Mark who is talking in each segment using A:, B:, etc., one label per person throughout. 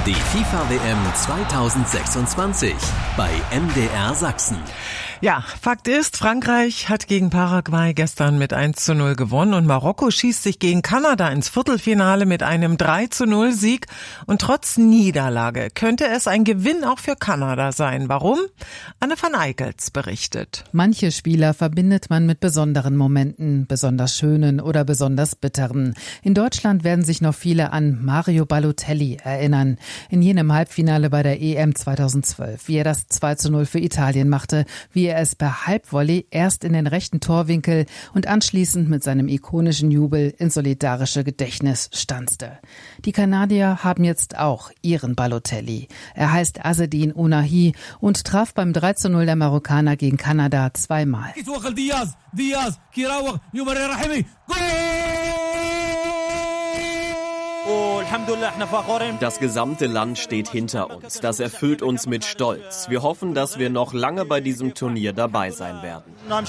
A: Die FIFA-WM 2026 bei MDR Sachsen.
B: Ja, Fakt ist, Frankreich hat gegen Paraguay gestern mit 1:0 gewonnen und Marokko schießt sich gegen Kanada ins Viertelfinale mit einem 3:0 Sieg. Und trotz Niederlage könnte es ein Gewinn auch für Kanada sein. Warum? Anne van Eickels berichtet.
C: Manche Spieler verbindet man mit besonderen Momenten, besonders schönen oder besonders bitteren. In Deutschland werden sich noch viele an Mario Balotelli erinnern. In jenem Halbfinale bei der EM 2012, wie er das 2:0 für Italien machte, wie er es per Halbvolley erst in den rechten Torwinkel und anschließend mit seinem ikonischen Jubel ins solidarische Gedächtnis stanzte. Die Kanadier haben jetzt auch ihren Balotelli. Er heißt Azzedine Ounahi und traf beim 3:0 der Marokkaner gegen Kanada zweimal.
D: Das gesamte Land steht hinter uns. Das erfüllt uns mit Stolz. Wir hoffen, dass wir noch lange bei diesem Turnier dabei sein werden.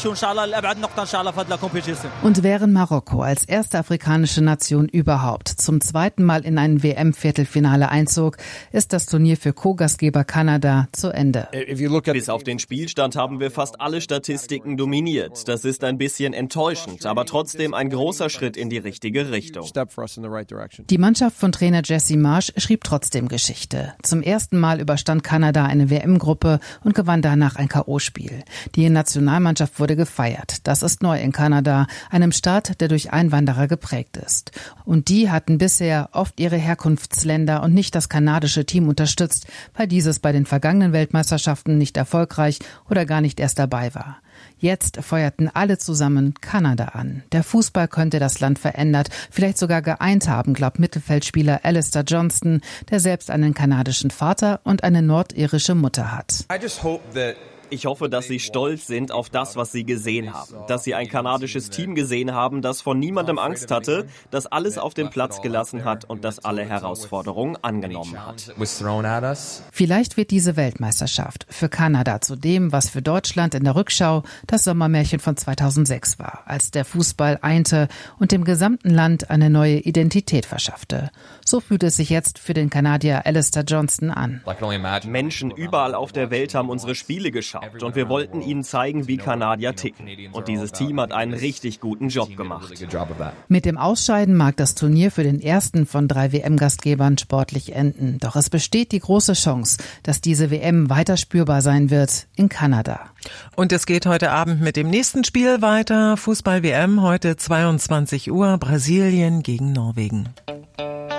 C: Und während Marokko als erste afrikanische Nation überhaupt zum zweiten Mal in ein WM-Viertelfinale einzog, ist das Turnier für Co-Gastgeber Kanada zu Ende.
D: Bis auf den Spielstand haben wir fast alle Statistiken dominiert. Das ist ein bisschen enttäuschend, aber trotzdem ein großer Schritt in die richtige Richtung.
C: Die Mannschaft von Trainer Jesse Marsch schrieb trotzdem Geschichte. Zum ersten Mal überstand Kanada eine WM-Gruppe und gewann danach ein K.O.-Spiel. Die Nationalmannschaft wurde gefeiert. Das ist neu in Kanada, einem Staat, der durch Einwanderer geprägt ist. Und die hatten bisher oft ihre Herkunftsländer und nicht das kanadische Team unterstützt, weil dieses bei den vergangenen Weltmeisterschaften nicht erfolgreich oder gar nicht erst dabei war. Jetzt feuerten alle zusammen Kanada an. Der Fußball könnte das Land verändert, vielleicht sogar geeint haben, glaubt Mittelfeldspieler Alistair Johnston, der selbst einen kanadischen Vater und eine nordirische Mutter hat.
D: Ich hoffe, dass Sie stolz sind auf das, was Sie gesehen haben. Dass Sie ein kanadisches Team gesehen haben, das von niemandem Angst hatte, das alles auf den Platz gelassen hat und das alle Herausforderungen angenommen hat.
C: Vielleicht wird diese Weltmeisterschaft für Kanada zu dem, was für Deutschland in der Rückschau das Sommermärchen von 2006 war, als der Fußball einte und dem gesamten Land eine neue Identität verschaffte. So fühlt es sich jetzt für den Kanadier Alistair Johnston an.
D: Menschen überall auf der Welt haben unsere Spiele geschaut und wir wollten ihnen zeigen, wie Kanadier ticken. Und dieses Team hat einen richtig guten Job gemacht.
C: Mit dem Ausscheiden mag das Turnier für den ersten von 3 WM-Gastgebern sportlich enden. Doch es besteht die große Chance, dass diese WM weiter spürbar sein wird in Kanada.
B: Und es geht heute Abend mit dem nächsten Spiel weiter. Fußball-WM heute 22 Uhr, Brasilien gegen Norwegen.